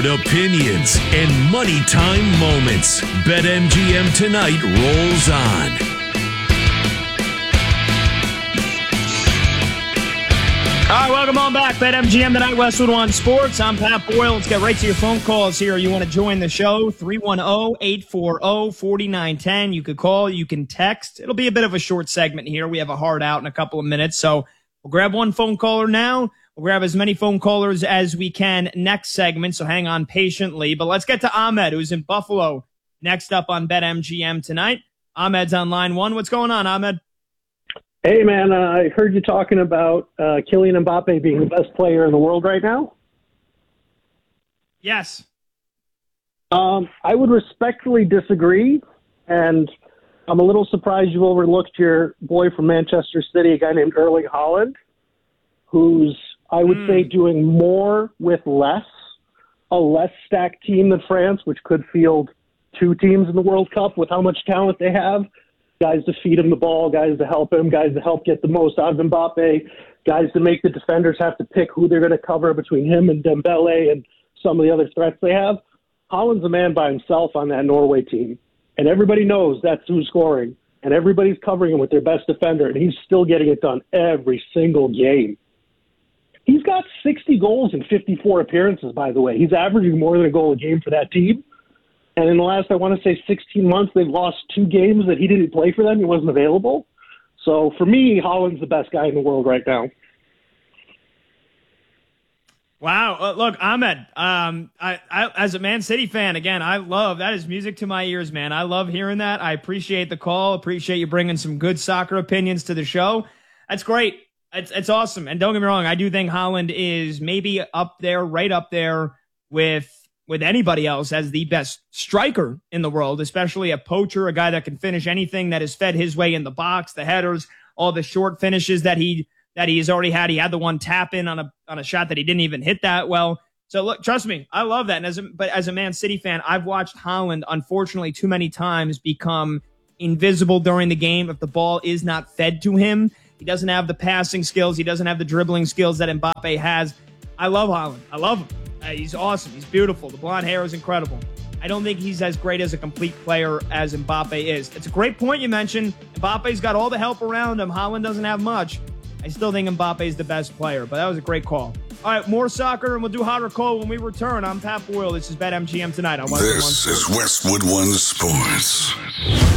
Loud opinions and money time moments. BetMGM Tonight rolls on. All right, welcome on back. BetMGM Tonight, Westwood One Sports. I'm Pat Boyle. Let's get right to your phone calls here. You want to join the show? 310-840-4910. You could call. You can text. It'll be a bit of a short segment here. We have a hard out in a couple of minutes, so we'll grab one phone caller now. We'll grab as many phone callers as we can next segment, so hang on patiently. But let's get to Ahmed, who's in Buffalo, next up on BetMGM Tonight. Ahmed's on line one. What's going on, Ahmed? Hey, man, I heard you talking about Kylian Mbappe being the best player in the world right now. Yes. I would respectfully disagree, and I'm a little surprised you overlooked your boy from Manchester City, a guy named Erling Haaland, who's, I would say, doing more with less, a less stacked team than France, which could field two teams in the World Cup with how much talent they have. Guys to feed him the ball, guys to help him, guys to help get the most out of Mbappe, guys to make the defenders have to pick who they're going to cover between him and Dembele and some of the other threats they have. Haaland's a man by himself on that Norway team, and everybody knows that's who's scoring, and everybody's covering him with their best defender, and he's still getting it done every single game. He's got 60 goals in 54 appearances, by the way. He's averaging more than a goal a game for that team. And in the last, I want to say, 16 months, they've lost 2 games that he didn't play for them. He wasn't available. So for me, Haaland's the best guy in the world right now. Wow. Look, Ahmed, I as a Man City fan, again, I love, that is music to my ears, man. I love hearing that. I appreciate the call. Appreciate you bringing some good soccer opinions to the show. That's great. It's awesome. And don't get me wrong, I do think Haaland is maybe up there, right up there with anybody else as the best striker in the world, especially a poacher, a guy that can finish anything that is fed his way in the box, the headers, all the short finishes that he's already had. He had the one tap in on a shot that he didn't even hit that well. So look, trust me, I love that. And as a Man City fan, I've watched Haaland, unfortunately, too many times become invisible during the game if the ball is not fed to him. He doesn't have the passing skills. He doesn't have the dribbling skills that Mbappe has. I love Haaland. I love him. He's awesome. He's beautiful. The blonde hair is incredible. I don't think he's as great as a complete player as Mbappe is. It's a great point you mentioned. Mbappe's got all the help around him. Haaland doesn't have much. I still think Mbappe is the best player, but that was a great call. All right, more soccer, and we'll do Hot or Cold when we return. I'm Pat Boyle. This is BetMGM Tonight on Westwood One Sports. This is Westwood One Sports.